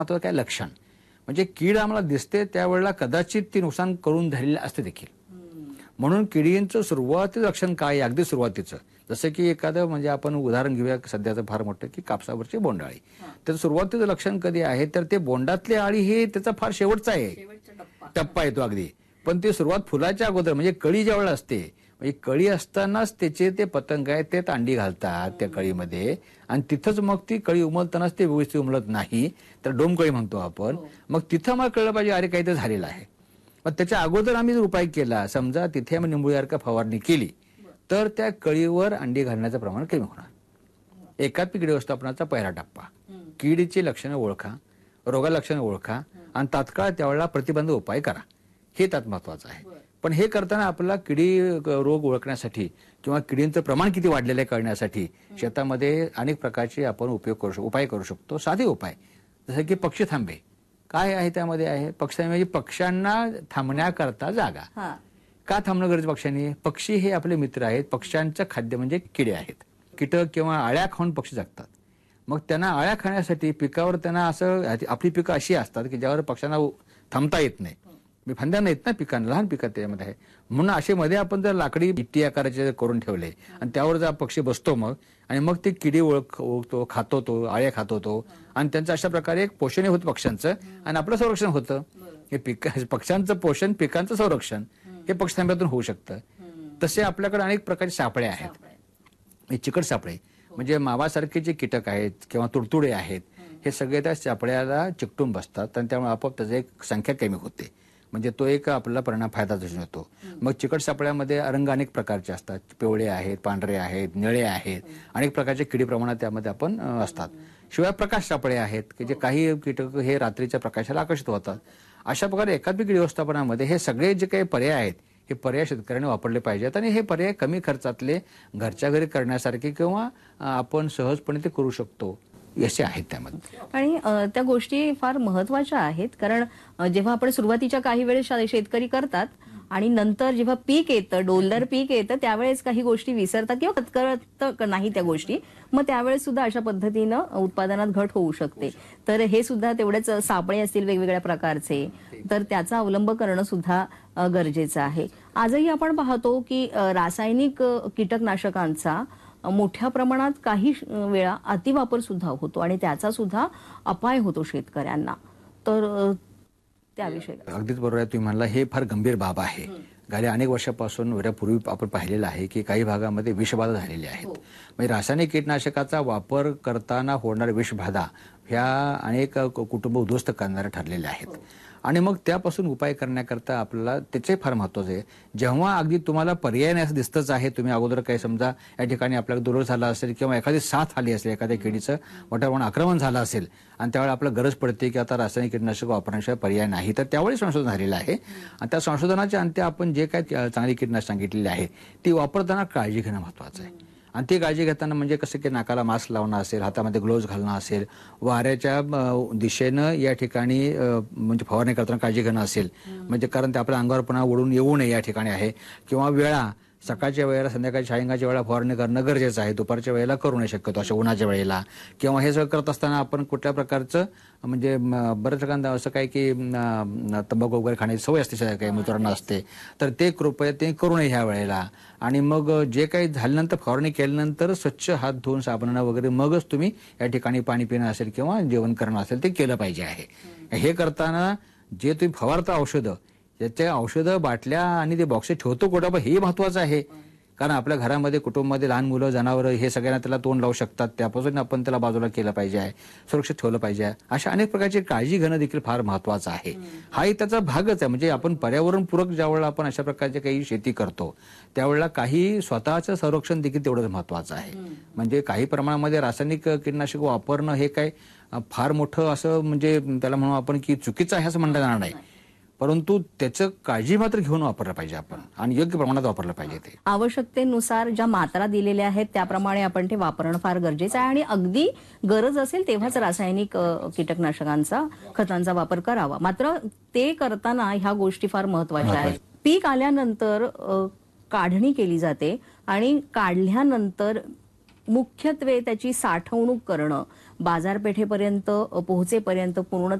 महत्त्वाचं काय लक्षण, म्हणजे कीड आम्हाला दिसते त्यावेळेला कदाचित ती नुकसान करून झालेलं असते देखील. म्हणून किडींचं सुरुवातीचं लक्षण काय आहे, अगदी सुरुवातीचं, जसं की एखादं म्हणजे आपण उदाहरण घेऊया सध्याचं फार मोठं, की कापसावरची बोंडअळी. तर सुरुवातीचं लक्षण कधी आहे, तर ते बोंडातली अळी हे त्याचा फार शेवटचा आहे, टप्पा येतो अगदी. पण ती सुरुवात फुलाच्या अगोदर म्हणजे कळी ज्या वेळेला असते, म्हणजे कळी असतानाच त्याचे ते पतंग आहेत ते अंडी घालतात त्या कळीमध्ये, आणि तिथंच मग ती कळी उमलतानाच ते व्यवस्थित उमलत नाही, तर डोमकळी म्हणतो आपण. मग तिथं मला कळलं पाहिजे अरे काही तर झालेलं आहे. मग त्याच्या अगोदर आम्ही जर उपाय केला, समजा तिथे आम्ही निंबूसारखा फवारणी केली, तर त्या कळीवर अंडी घालण्याचं प्रमाण कमी होणार. एकात्मिक कीड व्यवस्थापनाचा पहिला टप्पा, कीडीची लक्षणं ओळखा, रोगा लक्षणं ओळखा आणि तात्काळ त्यावेळेला प्रतिबंध उपाय करा, हे त्यात महत्वाचं आहे. पण हे करताना आपल्याला किडी रोग ओळखण्यासाठी किंवा किडींचं प्रमाण किती वाढलेलं आहे कळण्यासाठी शेतामध्ये अनेक प्रकारचे आपण उपाय करू शकतो. साधे उपाय जसं की पक्षी थांबे. काय आहे त्यामध्ये आहे, म्हणजे पक्ष्यांना थांबण्याकरता जागा. का थांबणं गरज पक्ष्यांनी, पक्षी हे आपले मित्र आहेत, पक्ष्यांचं खाद्य म्हणजे किडे आहेत. कीटक किंवा अळ्या खाऊन पक्षी जगतात. मग त्यांना अळ्या खाण्यासाठी पिकावर त्यांना असं, आपली पिकं अशी असतात की ज्यावर पक्ष्यांना थांबता येत नाही, फांद्या नाहीत ना पिकांना, लहान पिकं त्यामध्ये आहे. म्हणून असे मध्ये आपण जर लाकडी भित्ती आकाराचे करून ठेवले आणि त्यावर जर पक्षी बसतो मग, आणि मग ते किडी ओळखतो, खातो तो, अळ्या खातो तो, आणि त्यांचं अशा प्रकारे एक पोषण होतं पक्ष्यांचं आणि आपलं संरक्षण होतं. हे पक्ष्यांचं पोषण, पिकांचं संरक्षण हे पक्षी थांब्यातून होऊ शकतं. तसे आपल्याकडे अनेक प्रकारचे सापळे आहेत. चिकट सापळे म्हणजे मावासारखे जे कीटक आहेत किंवा तुडतुडे आहेत, हे सगळे त्या सापळ्याला चिकटून बसतात आणि त्यामुळे आपोआप त्याची एक संख्या कमी होते. म्हणजे तो एक आपल्याला फायदा दिसून येतो. मग चिकट सापळ्यामध्ये रंग अनेक प्रकारचे असतात, पिवळे आहेत, पांढरे आहेत, निळे आहेत, अनेक प्रकारचे किडी प्रमाणात त्यामध्ये आपण असतात. शिवाय प्रकाश सापळे आहेत की जे काही कीटक हे रात्रीच्या प्रकाशाला आकर्षित होतात. अशा प्रकारे एकात्मिक कीड व्यवस्थापनामध्ये हे सगळे जे काही पर्याय आहेत, हे पर्याय शेतकऱ्यांनी वापरले पाहिजेत आणि हे पर्याय कमी खर्चातले, घरच्या घरी करण्यासारखे किंवा आपण सहजपणे ते करू शकतो असे आहेत त्यामध्ये. आणि त्या गोष्टी फार महत्वाच्या आहेत, कारण जेव्हा आपण सुरुवातीच्या काही वेळेस शेतकरी करतात आणि नंतर जेव्हा पीक येतं, डोलदार पीक येतं, त्यावेळेस काही गोष्टी विसरतात किंवा करत नाही त्या गोष्टी, मग त्यावेळेस सुद्धा अशा पद्धतीनं उत्पादनात घट होऊ शकते. तर हे सुद्धा तेवढेच सापळे असतील वेगवेगळ्या प्रकारचे, तर त्याचा अवलंब करणं सुद्धा गरजेचं आहे. आजही आपण पाहतो की रासायनिक कीटकनाशकांचा मोठ्या प्रमाणात काही वेळा अतिवापर सुद्धा होतो आणि त्याचा सुद्धा अपाय होतो शेतकऱ्यांना. तर त्याविषयी अगदीच बरोबर आहे तुम्ही म्हणला, हे फार गंभीर बाब आहे. गेल्या अनेक वर्षापासून वर्षापूर्वी आपण पाहिलेलं आहे की काही भागामध्ये विषबाधा झालेली आहेत. म्हणजे रासायनिक कीटनाशकाचा वापर करताना होणाऱ्या विषबाधा ह्या अनेक कुटुंब उद्ध्वस्त करणाऱ्या ठरलेल्या आहेत. आणि मग त्यापासून उपाय करण्याकरता आपल्याला त्याचे फार महत्वाचं आहे. जेव्हा अगदी तुम्हाला पर्याय नाही असं दिसतच आहे, तुम्ही अगोदर काही समजा या ठिकाणी आपल्याला दुर्लभ झाला असेल किंवा एखादी साथ आली असेल, एखाद्या किडीचं मोठ्या प्रमाणात आक्रमण झालं असेल आणि त्यावेळेला आपल्याला गरज पडते की आता रासायनिक कीटनाशक वापरण्याशिवाय पर्याय नाही, तर त्यावेळी संशोधन झालेलं आहे. आणि त्या संशोधनाच्या अंती आपण जे काही चांगली कीटनाशक सांगितलेली आहे ती वापरताना काळजी घेणं महत्वाचं आहे. आणि ती काळजी घेताना म्हणजे कसं की नाकाला मास्क लावणं असेल, हातामध्ये ग्लोव्ज घालणं असेल, वाऱ्याच्या दिशेनं या ठिकाणी म्हणजे फवारणी करताना काळजी घेणं असेल, म्हणजे कारण ते आपल्या अंगावर पुन्हा ओढून येऊ नये या ठिकाणी आहे. किंवा वेळा सकाळच्या वेळेला, संध्याकाळी सायंकाळच्या वेळेला फवारणी करणं गरजेचं आहे, दुपारच्या वेळेला करू नये शक्यतो अशा उन्हाच्या वेळेला. किंवा हे सगळं करत असताना आपण कुठल्या प्रकारचं म्हणजे बऱ्याच ठिकाणी असं काय की तंबाखू वगैरे खाण्याची सवय असते काही मित्रांना असते, तर ते कृपया ते करू नये ह्या वेळेला. आणि मग जे काही झाल्यानंतर फवारणी केल्यानंतर स्वच्छ हात धुवून साबणानं वगैरे मगच तुम्ही या ठिकाणी पाणी पिणं असेल किंवा जेवण करणं असेल ते केलं पाहिजे आहे. हे करताना जे तुम्ही फवारता औषधं, त्याच्या औषधं बाटल्या आणि ते बॉक्सेस ठेवतो कुठं हे महत्वाचं आहे. कारण आपल्या घरामध्ये कुटुंबामध्ये लहान मुलं, जनावरं हे सगळ्यांना त्याला तोंड लावू शकतात, त्यापासून आपण त्याला बाजूला केलं पाहिजे आहे, सुरक्षित ठेवलं पाहिजे आहे. अशा अनेक प्रकारची काळजी घेणं देखील फार महत्वाचं आहे. हाही त्याचा भागच आहे. म्हणजे आपण पर्यावरणपूरक ज्यावेळेला आपण अशा प्रकारचे काही शेती करतो त्यावेळेला काही स्वतःचं संरक्षण देखील तेवढंच महत्वाचं आहे. म्हणजे काही प्रमाणामध्ये रासायनिक कीटनाशक वापरणं हे काय फार मोठं असं म्हणजे त्याला म्हणू आपण की चुकीचं आहे असं म्हणता येणार नाही, परंतु त्याचं काळजी मात्र घेऊन वापरलं पाहिजे आपण आणि योग्य प्रमाणात वापरलं पाहिजे. ते आवश्यकतेनुसार ज्या मात्रा दिलेल्या आहेत त्याप्रमाणे आपण ते वापरणं फार गरजेचं आहे आणि अगदी गरज असेल तेव्हाच रासायनिक कीटकनाशकांचा, खतांचा वापर करावा. मात्र ते करताना ह्या गोष्टी फार महत्वाच्या आहेत. पीक आल्यानंतर काढणी केली जाते आणि काढल्यानंतर मुख्यत्वे त्याची साठवणूक करणं, बाजारपेठेपर्यंत पोहोचेपर्यंत पूर्ण